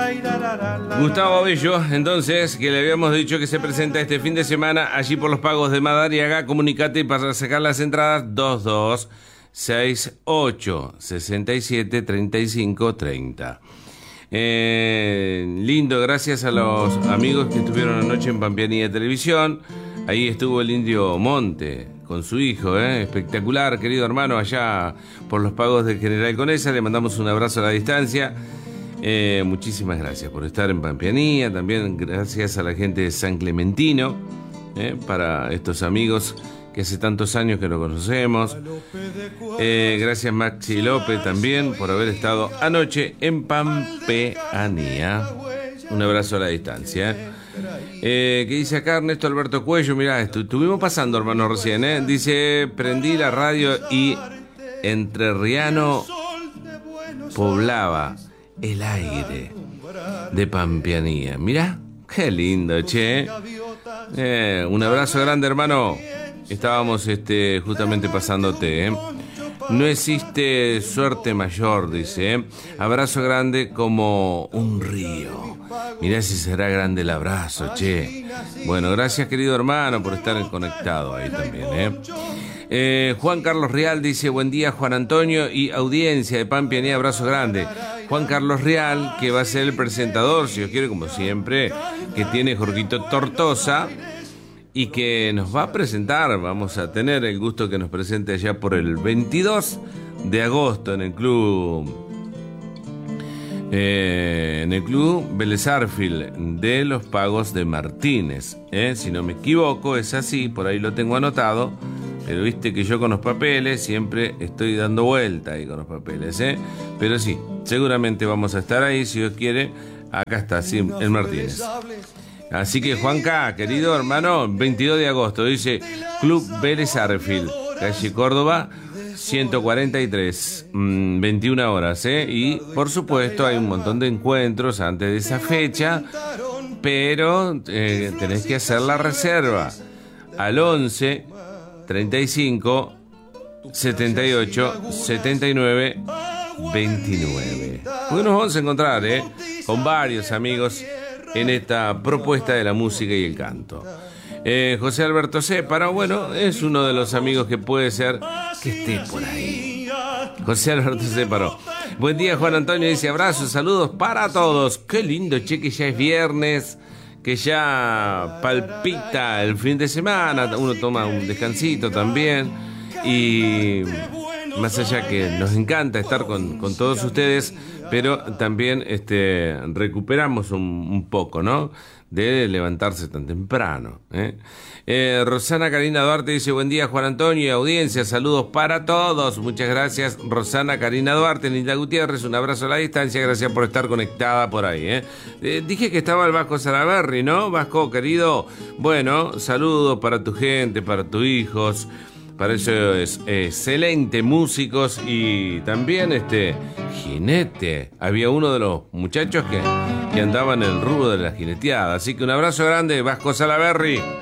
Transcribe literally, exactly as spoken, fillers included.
Gustavo Bello, entonces, que le habíamos dicho que se presenta este fin de semana allí por los Pagos de Madariaga. Comunicate para sacar las entradas dos dos seis ocho seis siete tres cinco tres cero. Eh, lindo, gracias a los amigos que estuvieron anoche en Pampeanía Televisión. Ahí estuvo el Indio Monte con su hijo, ¿eh? Espectacular, querido hermano, allá por los Pagos de General Conesa. Le mandamos un abrazo a la distancia. Eh, muchísimas gracias por estar en Pampeanía. También gracias a la gente de San Clementino, eh, para estos amigos que hace tantos años que lo conocemos. Eh, gracias Maxi López también por haber estado anoche en Pampeanía. Un abrazo a la distancia. Eh, ¿Qué dice acá Ernesto Alberto Cuello? Mirá, estu- estuvimos pasando, hermano, recién, ¿eh? Dice, prendí la radio y entrerriano poblaba el aire de Pampeanía. Mirá, qué lindo, che. Eh, un abrazo grande, hermano. Estábamos este, justamente pasándote, ¿eh? No existe suerte mayor, dice, ¿eh? Abrazo grande como un río. Mirá si será grande el abrazo, che. Bueno, gracias, querido hermano, por estar conectado ahí también, ¿eh? Eh, Juan Carlos Real dice, buen día, Juan Antonio y audiencia de Pampeanía, abrazo grande. Juan Carlos Real, que va a ser el presentador, si Dios quiere, como siempre, que tiene Jorgito Tortosa, y que nos va a presentar. Vamos a tener el gusto que nos presente allá por el veintidós de agosto en el club eh, en el club Vélez Sarsfield de los Pagos de Martínez, eh, si no me equivoco es así, por ahí lo tengo anotado, pero viste que yo con los papeles siempre estoy dando vuelta ahí con los papeles, eh. Pero sí, seguramente vamos a estar ahí, si Dios quiere. Acá está, sí, el Martínez. Así que Juanca, querido hermano, veintidós de agosto, dice Club Vélez Sarsfield, calle Córdoba, ciento cuarenta y tres, mmm, veintiuna horas, ¿eh? Y por supuesto hay un montón de encuentros antes de esa fecha, pero eh, tenés que hacer la reserva al once, treinta y cinco, setenta y ocho, setenta y nueve, veintinueve. Porque nos vamos a encontrar, ¿eh? Con varios amigos en esta propuesta de la música y el canto. Eh, José Alberto Céparo, bueno, es uno de los amigos que puede ser que esté por ahí. José Alberto Céparo. Buen día, Juan Antonio, dice abrazos, saludos para todos. Qué lindo, che, que ya es viernes, que ya palpita el fin de semana, uno toma un descansito también. Y más allá que nos encanta estar con, con todos ustedes, pero también este, recuperamos un, un poco, ¿no? De levantarse tan temprano, ¿eh? Eh, Rosana Karina Duarte dice, buen día, Juan Antonio y audiencia, saludos para todos. Muchas gracias, Rosana Karina Duarte. Linda Gutiérrez, un abrazo a la distancia, gracias por estar conectada por ahí, ¿eh? Eh, dije que estaba el Vasco Salaberry, ¿no? Vasco, querido, bueno, saludos para tu gente, para tus hijos, para esos excelentes músicos y también este jinete. Había uno de los muchachos que, que andaba en el rubro de la jineteada. Así que un abrazo grande, Vasco Salaberry.